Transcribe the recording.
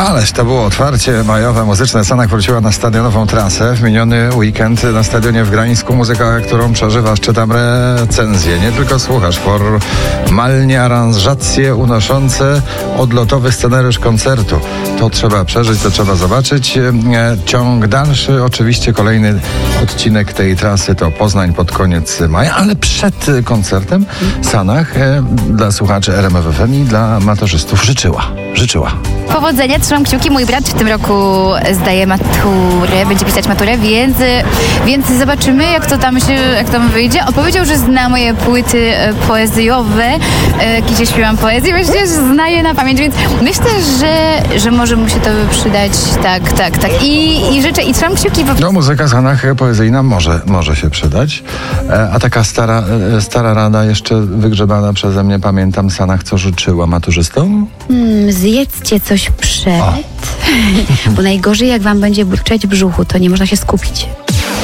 Ależ to było otwarcie majowe muzyczne. Sanach wróciła na stadionową trasę. W miniony weekend na stadionie w Grańsku muzyka, którą przeżywasz, czytam recenzję. Nie tylko słuchasz, formalnie aranżacje unoszące odlotowy scenariusz koncertu. To trzeba przeżyć, to trzeba zobaczyć. Ciąg dalszy, oczywiście kolejny odcinek tej trasy to Poznań pod koniec maja, ale przed koncertem Sanach dla słuchaczy RMF FM i dla maturzystów życzyła. Powodzenia, trzymam kciuki. Mój brat w tym roku zdaje maturę, będzie pisać maturę, więc zobaczymy, jak to tam wyjdzie. Opowiedział, że zna moje płyty poezjowe, gdzie śpiewam poezję, właśnie zna je na pamięć, więc myślę, że może mu się to przydać. Tak. I życzę, i trzymam kciuki. No, muzyka Sanach poezyjna może się przydać. A taka stara rada jeszcze wygrzebana przeze mnie, pamiętam, Sanach co życzyła maturzystom? Zjedzcie coś przed, bo najgorzej jak wam będzie burczeć w brzuchu, to nie można się skupić.